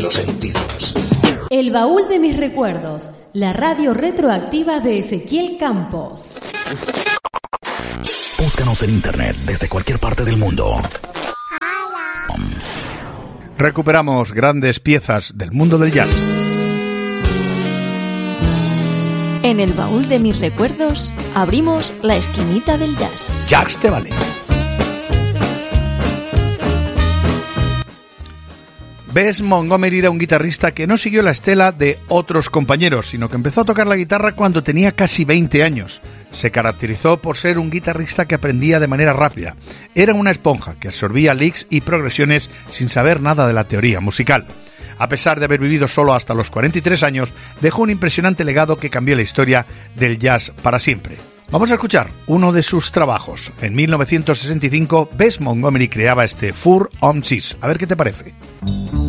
los sentidos. El baúl de mis recuerdos, la radio retroactiva de Ezequiel Campos. Búscanos en internet desde cualquier parte del mundo. Recuperamos grandes piezas del mundo del jazz. En el baúl de mis recuerdos abrimos la esquinita del jazz. Jazz te vale. Bess Montgomery era un guitarrista que no siguió la estela de otros compañeros, sino que empezó a tocar la guitarra cuando tenía casi 20 años. Se caracterizó por ser un guitarrista que aprendía de manera rápida. Era una esponja que absorbía licks y progresiones sin saber nada de la teoría musical. A pesar de haber vivido solo hasta los 43 años, dejó un impresionante legado que cambió la historia del jazz para siempre. Vamos a escuchar uno de sus trabajos. En 1965, Bess Montgomery creaba este Fur Om Sis. A ver qué te parece.